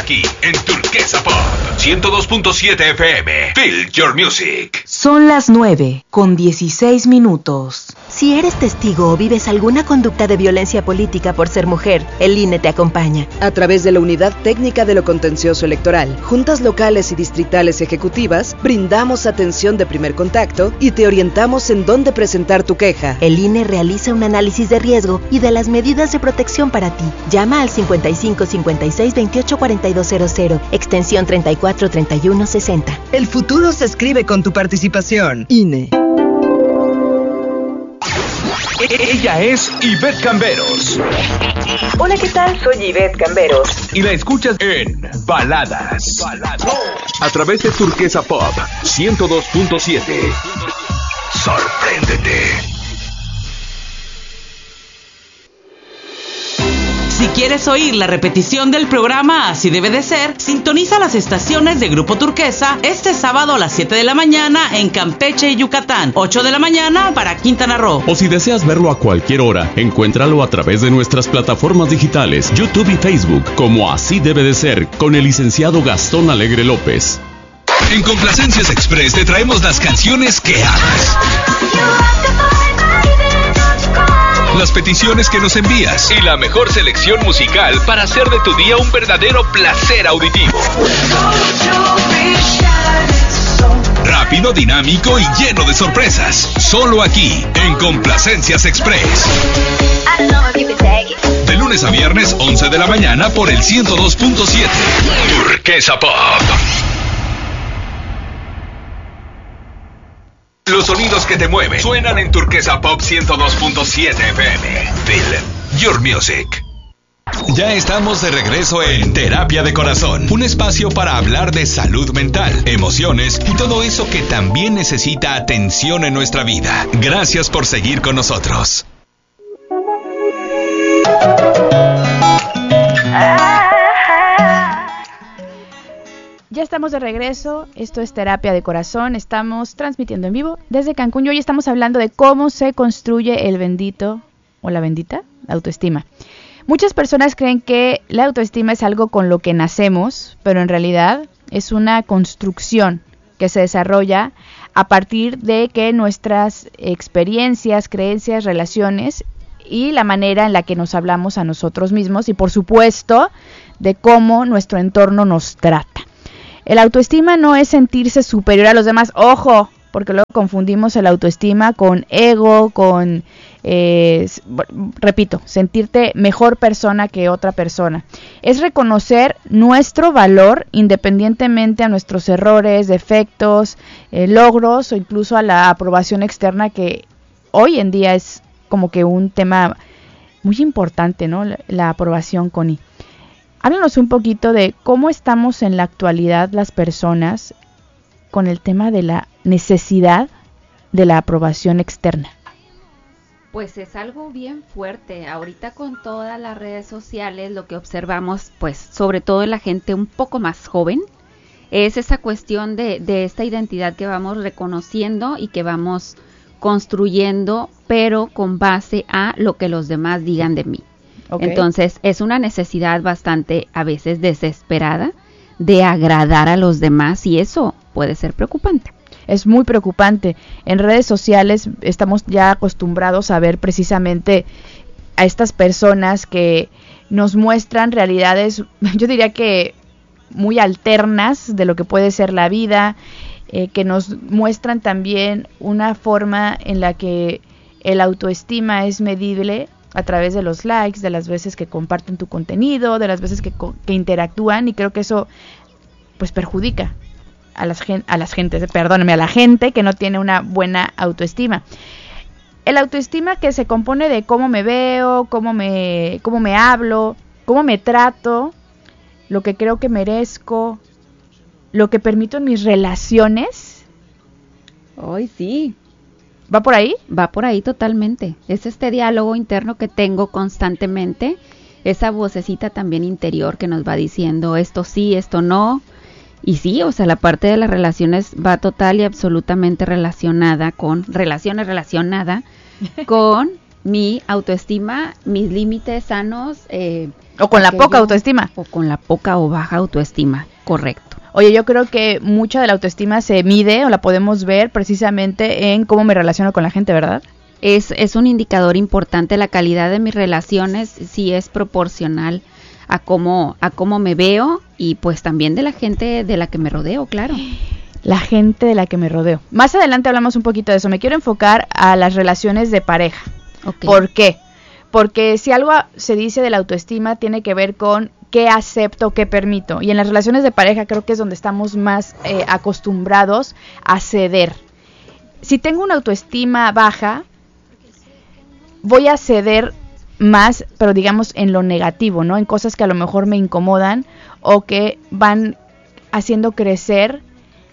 aquí en Turquesa Pop 102.7 FM. Feel your music. Son las 9:16. Si eres testigo o vives alguna conducta de violencia política por ser mujer, el INE te acompaña. A través de la Unidad Técnica de lo Contencioso Electoral, juntas locales y distritales ejecutivas, brindamos atención de primer contacto y te orientamos en dónde presentar tu queja. El INE realiza un análisis de riesgo y de las medidas de protección para ti. Llama al 55 56 28 4200, extensión 34 31 60. El futuro se escribe con tu participación. INE. Ella es Ivette Camberos. Hola, ¿qué tal? Soy Ivette Camberos. Y la escuchas en Baladas. A través de Turquesa Pop 102.7. Sorpréndete. Si quieres oír la repetición del programa Así Debe de Ser, sintoniza las estaciones de Grupo Turquesa este sábado a las 7 de la mañana en Campeche y Yucatán, 8 de la mañana para Quintana Roo. O si deseas verlo a cualquier hora, encuéntralo a través de nuestras plataformas digitales, YouTube y Facebook, como Así Debe de Ser, con el licenciado Gastón Alegre López. En Complacencias Express te traemos las canciones que amas, las peticiones que nos envías y la mejor selección musical para hacer de tu día un verdadero placer auditivo. Rápido, dinámico y lleno de sorpresas. Solo aquí, en Complacencias Express. De lunes a viernes, 11 de la mañana por el 102.7. Turquesa Pop. Los sonidos que te mueven suenan en Turquesa Pop 102.7 FM. Feel your music. Ya estamos de regreso en Terapia de Corazón, un espacio para hablar de salud mental, emociones y todo eso que también necesita atención en nuestra vida. Gracias por seguir con nosotros. Ya estamos de regreso, esto es Terapia de Corazón, estamos transmitiendo en vivo desde Cancún y hoy estamos hablando de cómo se construye el bendito o la bendita autoestima. Muchas personas creen que la autoestima es algo con lo que nacemos, pero en realidad es una construcción que se desarrolla a partir de que nuestras experiencias, creencias, relaciones y la manera en la que nos hablamos a nosotros mismos y por supuesto de cómo nuestro entorno nos trata. El autoestima no es sentirse superior a los demás, ojo, porque luego confundimos el autoestima con ego, con, repito, sentirte mejor persona que otra persona. Es reconocer nuestro valor independientemente a nuestros errores, defectos, logros o incluso a la aprobación externa que hoy en día es como que un tema muy importante, ¿no? La aprobación, Connie. Háblanos un poquito de cómo estamos en la actualidad las personas con el tema de la necesidad de la aprobación externa. Pues es algo bien fuerte. Ahorita con todas las redes sociales lo que observamos, pues sobre todo en la gente un poco más joven, es esa cuestión de esta identidad que vamos reconociendo y que vamos construyendo, pero con base a lo que los demás digan de mí. Okay. Entonces es una necesidad bastante a veces desesperada de agradar a los demás y eso puede ser preocupante. Es muy preocupante. En redes sociales estamos ya acostumbrados a ver precisamente a estas personas que nos muestran realidades, yo diría que muy alternas de lo que puede ser la vida, que nos muestran también una forma en la que el autoestima es medible a través de los likes, de las veces que comparten tu contenido, de las veces que interactúan, y creo que eso pues perjudica a la gente que no tiene una buena autoestima. El autoestima que se compone de cómo me veo, cómo me hablo, cómo me trato, lo que creo que merezco, lo que permito en mis relaciones. Ay, sí. ¿Va por ahí? Va por ahí totalmente. Es este diálogo interno que tengo constantemente, esa vocecita también interior que nos va diciendo esto sí, esto no. Y sí, o sea, la parte de las relaciones va total y absolutamente relacionada con mi autoestima, mis límites sanos. O con la poca autoestima. O con la poca o baja autoestima, correcto. Oye, yo creo que mucha de la autoestima se mide o la podemos ver precisamente en cómo me relaciono con la gente, ¿verdad? Es un indicador importante. La calidad de mis relaciones sí es proporcional a cómo me veo y pues también de la gente de la que me rodeo, claro. La gente de la que me rodeo. Más adelante hablamos un poquito de eso. Me quiero enfocar a las relaciones de pareja. Okay. ¿Por qué? Porque si algo se dice de la autoestima tiene que ver con qué acepto, qué permito. Y en las relaciones de pareja creo que es donde estamos más acostumbrados a ceder. Si tengo una autoestima baja, voy a ceder más, pero digamos en lo negativo, ¿no? En cosas que a lo mejor me incomodan o que van haciendo crecer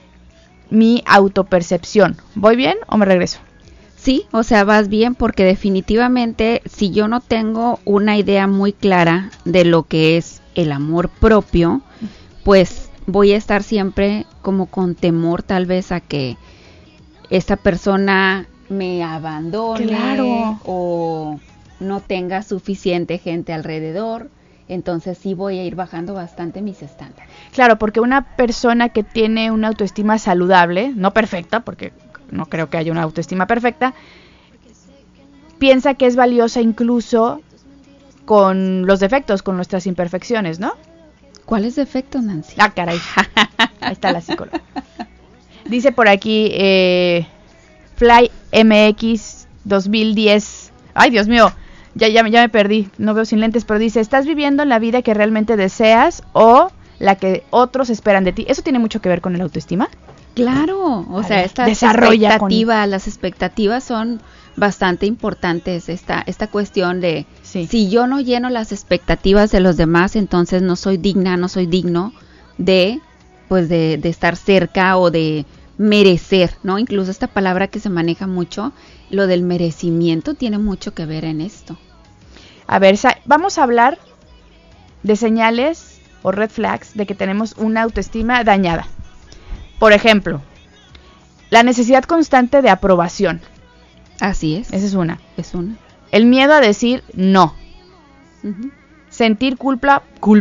mi autopercepción. ¿Voy bien o me regreso? Sí, o sea, vas bien porque definitivamente si yo no tengo una idea muy clara de lo que es el amor propio, pues voy a estar siempre como con temor tal vez a que esta persona me abandone. Claro. O no tenga suficiente gente alrededor. Entonces sí voy a ir bajando bastante mis estándares. Claro, porque una persona que tiene una autoestima saludable, no perfecta, porque no creo que haya una autoestima perfecta, piensa que es valiosa incluso con los defectos, con nuestras imperfecciones, ¿no? ¿Cuáles defectos, Nancy? Ah, caray. Ahí está la psicóloga. Dice por aquí, Fly MX 2010. Ay, Dios mío, ya me perdí, no veo sin lentes, pero dice, ¿estás viviendo la vida que realmente deseas o la que otros esperan de ti? ¿Eso tiene mucho que ver con el autoestima? Claro, o sea, las expectativas son bastante importantes. Esta cuestión de si yo no lleno las expectativas de los demás, entonces no soy digna, no soy digno de estar cerca o de merecer, ¿no? Incluso esta palabra que se maneja mucho, lo del merecimiento tiene mucho que ver en esto. A ver, vamos a hablar de señales o red flags de que tenemos una autoestima dañada. Por ejemplo, la necesidad constante de aprobación. Así es. Esa es una. El miedo a decir no. Uh-huh. Sentir culpa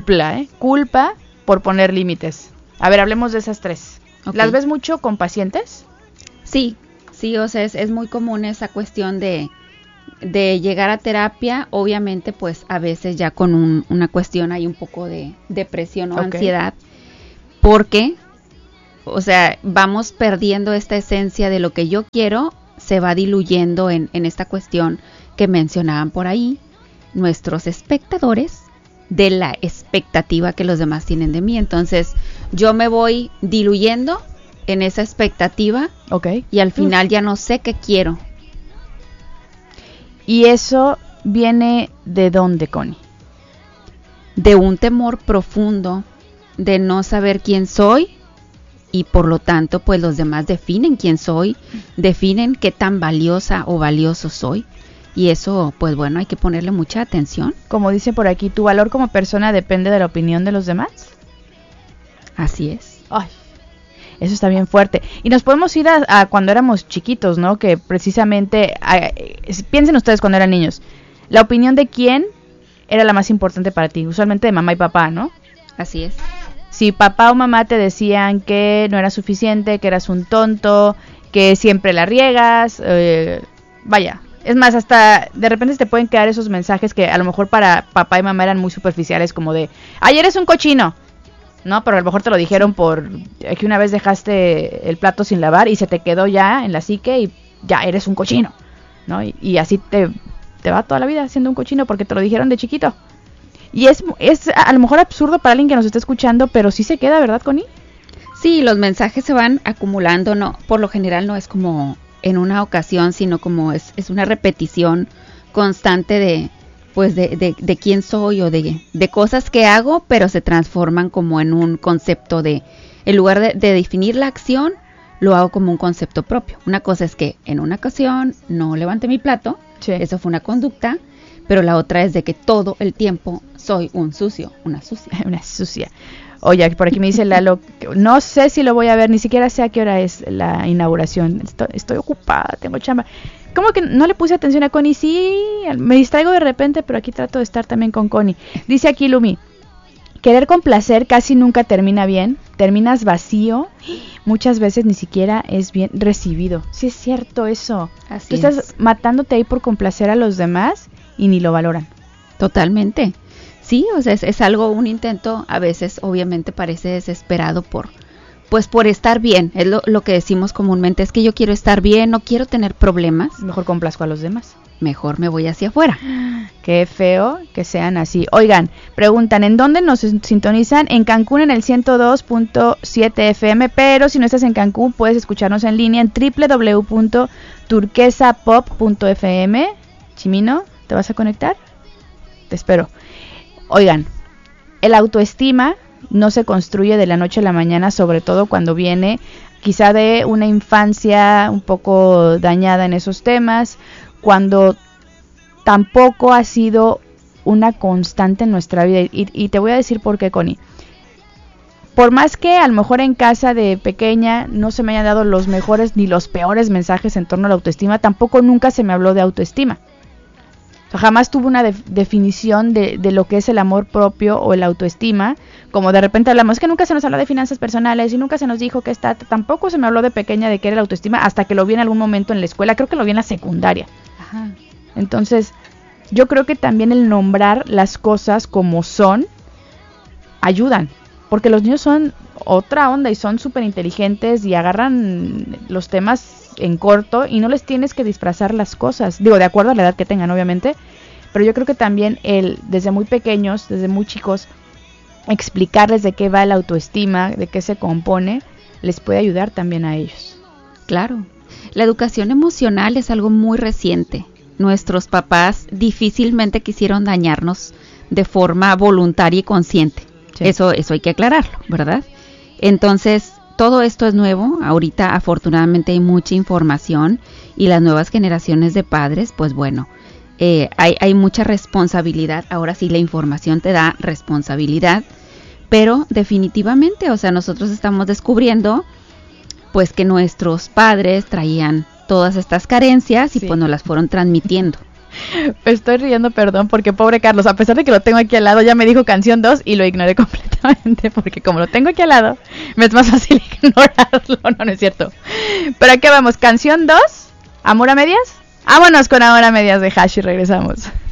por poner límites. A ver, hablemos de esas tres. Okay. ¿Las ves mucho con pacientes? Sí, o sea, es muy común esa cuestión de llegar a terapia, obviamente pues a veces ya con una cuestión hay un poco de depresión o ansiedad, porque, o sea, vamos perdiendo esta esencia de lo que yo quiero, se va diluyendo en esta cuestión que mencionaban por ahí nuestros espectadores de la expectativa que los demás tienen de mí. Entonces yo me voy diluyendo en esa expectativa y al final ya no sé qué quiero. ¿Y eso viene de dónde, Connie? De un temor profundo de no saber quién soy y por lo tanto pues los demás definen quién soy, definen qué tan valiosa o valioso soy. Y eso, pues bueno, hay que ponerle mucha atención. Como dice por aquí, ¿tu valor como persona depende de la opinión de los demás? Así es. Ay, eso está bien fuerte. Y nos podemos ir a cuando éramos chiquitos, ¿no? Que precisamente, piensen ustedes cuando eran niños, la opinión de quién era la más importante para ti, usualmente de mamá y papá, ¿no? Así es. Si papá o mamá te decían que no eras suficiente, que eras un tonto, que siempre la riegas, vaya. Es más, hasta de repente te pueden quedar esos mensajes que a lo mejor para papá y mamá eran muy superficiales, como de, ¡ay, eres un cochino! ¿No? Pero a lo mejor te lo dijeron por que una vez dejaste el plato sin lavar y se te quedó ya en la psique y ya eres un cochino, ¿no? Y así te va toda la vida siendo un cochino porque te lo dijeron de chiquito. Y es a lo mejor absurdo para alguien que nos esté escuchando, pero sí se queda, ¿verdad, Connie? Sí, los mensajes se van acumulando, no, por lo general no es como en una ocasión, sino como es una repetición constante de quién soy o de cosas que hago, pero se transforman como en un concepto en lugar de definir la acción, lo hago como un concepto propio. Una cosa es que en una ocasión no levanté mi plato, sí. Eso fue una conducta, pero la otra es de que todo el tiempo soy un sucio, una sucia. Una sucia. Oye, por aquí me dice Lalo, no sé si lo voy a ver, ni siquiera sé a qué hora es la inauguración. Estoy ocupada, tengo chamba. ¿Cómo que no le puse atención a Connie? Sí, me distraigo de repente, pero aquí trato de estar también con Connie. Dice aquí Lumi, querer complacer casi nunca termina bien, terminas vacío, muchas veces ni siquiera es bien recibido. Sí es cierto eso. Así Tú estás matándote ahí por complacer a los demás y ni lo valoran. Totalmente. Sí, o sea, es algo, un intento, a veces obviamente parece desesperado por estar bien, es lo que decimos comúnmente, es que yo quiero estar bien, no quiero tener problemas. Mejor complazco a los demás. Mejor me voy hacia afuera. Qué feo que sean así. Oigan, preguntan, ¿en dónde nos sintonizan? En Cancún en el 102.7 FM, pero si no estás en Cancún puedes escucharnos en línea en www.turquesapop.fm. Chimino, ¿te vas a conectar? Te espero. Oigan, el autoestima no se construye de la noche a la mañana, sobre todo cuando viene quizá de una infancia un poco dañada en esos temas, cuando tampoco ha sido una constante en nuestra vida. Y te voy a decir por qué, Connie. Por más que a lo mejor en casa de pequeña no se me hayan dado los mejores ni los peores mensajes en torno a la autoestima, tampoco nunca se me habló de autoestima. O sea, jamás tuve una definición de lo que es el amor propio o el autoestima, como de repente hablamos, es que nunca se nos habló de finanzas personales y nunca se nos dijo que tampoco se me habló de pequeña de qué era el autoestima hasta que lo vi en algún momento en la escuela, creo que lo vi en la secundaria. Ajá. Entonces, yo creo que también el nombrar las cosas como son ayudan, porque los niños son otra onda y son súper inteligentes y agarran los temas en corto y no les tienes que disfrazar las cosas, digo, de acuerdo a la edad que tengan obviamente, pero yo creo que también desde muy pequeños, desde muy chicos, explicarles de qué va la autoestima, de qué se compone, les puede ayudar también a ellos. Claro, la educación emocional es algo muy reciente. Nuestros papás difícilmente quisieron dañarnos de forma voluntaria y consciente. Sí. Eso hay que aclararlo, ¿verdad? Entonces, todo esto es nuevo. Ahorita, afortunadamente, hay mucha información y las nuevas generaciones de padres, pues bueno, hay mucha responsabilidad. Ahora sí, la información te da responsabilidad, pero definitivamente, o sea, nosotros estamos descubriendo, pues, que nuestros padres traían todas estas carencias y pues nos las fueron transmitiendo. Me estoy riendo, perdón, porque pobre Carlos, a pesar de que lo tengo aquí al lado, ya me dijo canción 2 y lo ignoré completamente, porque como lo tengo aquí al lado, me es más fácil ignorarlo. No es cierto. Pero aquí vamos, canción 2, Amor a Medias. Vámonos con Amor a Medias de Hash y regresamos.